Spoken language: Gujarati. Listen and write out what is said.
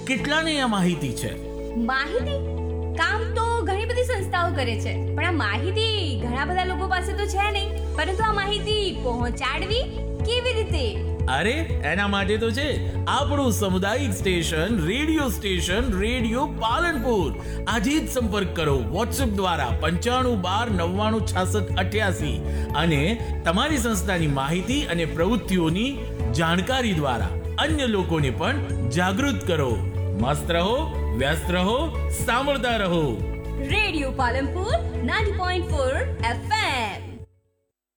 કેટલાને આ માહિતી છે? માહિતી કામ તો ઘણી બધી સંસ્થાઓ કરે છે, પણ આ માહિતી ઘણા બધા લોકો પાસે તો છે નહીં. પરંતુ આ માહિતી પહોંચાડવી કેવી રીતે? અરે એના માટે તો છે આપણું સામુદાયિક સ્ટેશન, રેડિયો પાલનપુર. આજે જ સંપર્ક કરો વોટ્સએપ દ્વારા 9512996688 અને તમારી સંસ્થાની માહિતી અને પ્રવૃત્તિઓની જાણકારી દ્વારા અન્ય લોકોને પણ જાગૃત કરો. મસ્ત રહો, વ્યસ્ત રહો, સાંભળતા રહો. Radio Palanpur 90.4 FM.